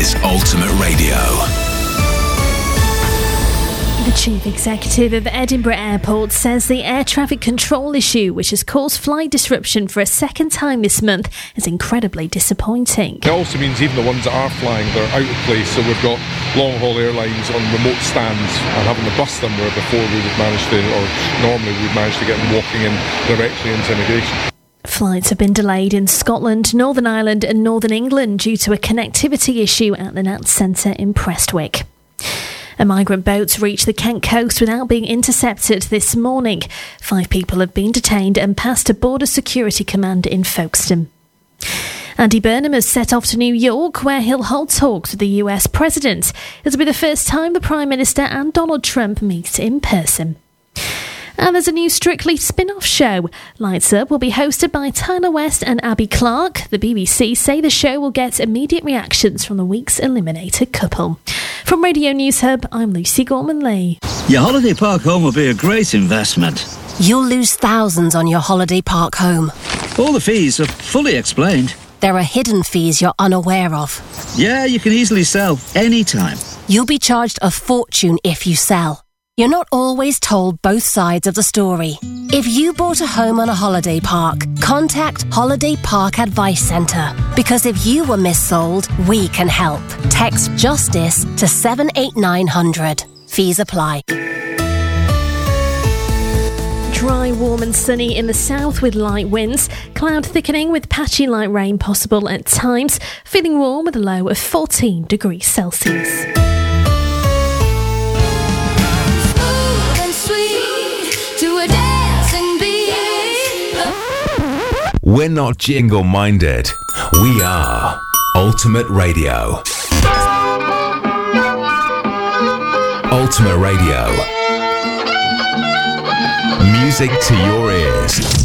is Ultimate Radio. The Chief Executive of Edinburgh Airport says the air traffic control issue, which has caused flight disruption for a second time this month, is incredibly disappointing. It also means even the ones that are flying, they're out of place. So we've got long-haul airlines on remote stands and having to bus them, where before we would manage to, or normally we'd manage to get them walking in directly into immigration. Flights have been delayed in Scotland, Northern Ireland and Northern England due to a connectivity issue at the Nats Centre in Prestwick. A migrant boat reached the Kent coast without being intercepted this morning. 5 people have been detained and passed a border security command in Folkestone. Andy Burnham has set off to New York, where he'll hold talks with the US President. It'll be the first time the Prime Minister and Donald Trump meet in person. And there's a new Strictly spin-off show. Lights Up will be hosted by Tyler West and Abby Clark. The BBC say the show will get immediate reactions from the week's eliminated couple. From Radio News Hub, I'm Lucy Gorman-Lee. Your holiday park home will be a great investment. You'll lose thousands on your holiday park home. All the fees are fully explained. There are hidden fees you're unaware of. Yeah, you can easily sell anytime. You'll be charged a fortune if you sell. You're not always told both sides of the story. If you bought a home on a holiday park, contact Holiday Park Advice Centre. Because if you were missold, we can help. Text JUSTICE to 78900. Fees apply. Dry, warm and sunny in the south with light winds. Cloud thickening with patchy light rain possible at times. Feeling warm with a low of 14 degrees Celsius. We're not jingle-minded. We are Ultimate Radio. Ultimate Radio. Music to your ears.